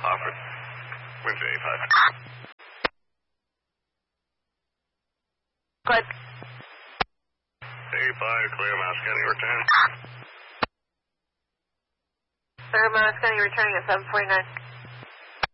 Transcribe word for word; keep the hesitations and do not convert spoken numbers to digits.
Offered. Wednesday, eight five. Go ahead. eight five, clear, Mouse County, return. Clear, Mouse County, returning at seven forty-nine.